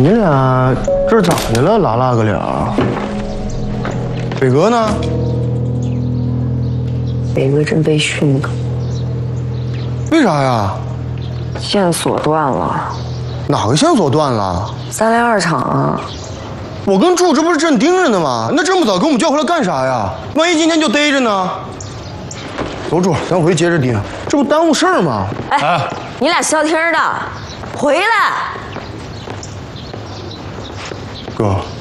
你俩这是咋的了？拉个俩。北哥呢？ 北哥正被训呢。 为啥呀？ 线索断了。 哪个线索断了 ？302厂啊。 我跟柱这不是正盯着呢吗？那这么早给我们叫回来干啥呀？万一今天就逮着呢？走，柱，咱回去接着盯，这不耽误事儿吗？ 哎，你俩消停的，回来。 哥。